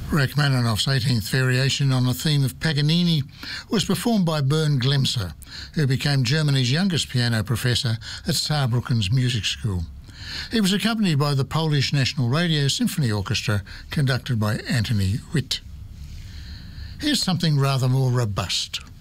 Rachmaninoff's 18th variation on the theme of Paganini was performed by Bernd Glemser, who became Germany's youngest piano professor at Saarbrücken's music school. He was accompanied by the Polish National Radio Symphony Orchestra, conducted by Antoni Witt. Here's something rather more robust.